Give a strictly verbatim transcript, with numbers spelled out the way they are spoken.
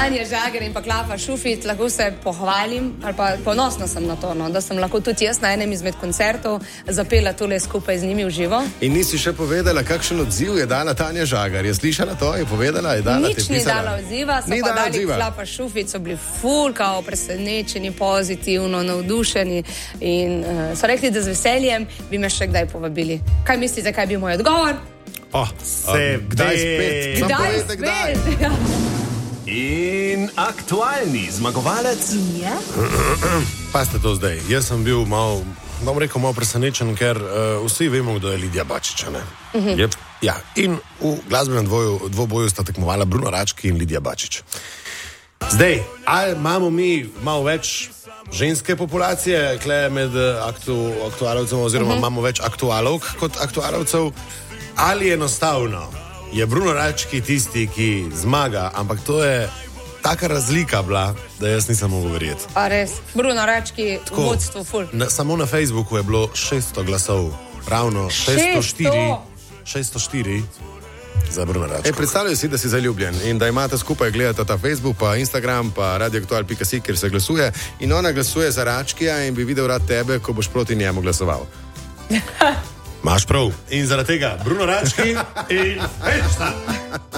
Tanja Žagar in pa Klafa Šufic, lahko se pohvalim, ali pa ponosna sem na to, no, da sem lahko tudi jaz na enem izmed koncertov zapela tole skupaj z njimi v živo. In nisi še povedala, kakšen odziv je dala Tanja Žagar. Je slišala to? Je povedala? Je dala? Nič ni dala odziva, so ni pa dali odziva. Klafa Šufic, so bili ful, kao presenečeni, pozitivno, navdušeni in uh, so rekli, da z veseljem bi me še kdaj povabili. Kaj mislite, kaj bi moj odgovor? Oh, Se um, kdaj spet? Sam Kdaj povejte, kdaj? spet? Ja. In aktualni zmagovalec. Ja? Pa ste to zdaj. Jaz sem bil malo, bom rekel, malo presenečen, ker uh, vsi vemo, kdo je Lidija Bačič, ne? Uh-huh. Yep. Ja, in v glasbenem dvoju, dvoboju sta tekmovala Bruno Rački in Lidija Bačič. Zdaj, ali imamo mi malo več ženske populacije, kle med aktu, aktualovcem, oziroma uh-huh. imamo več aktualovk kot aktualovcev, ali enostavno je Bruno Rački tisti, ki zmaga, ampak to je taka razlika bila, da jaz nisem mogel verjeti. A res, Bruno Rački v vodstvu ful. Na, samo na Facebooku je bilo šeststo glasov, ravno šeststo štiri, šeststo štiri za Bruno Rački. E, predstavljaj si, da si zaljubljen in da imate skupaj, gledate ta Facebook, pa Instagram, pa radioaktual pika si, kjer se glasuje in ona glasuje za Račkija in bi videl rad tebe, ko boš proti njemu glasoval. Maš prav. In zaradi tega Bruno Rački in Fešta.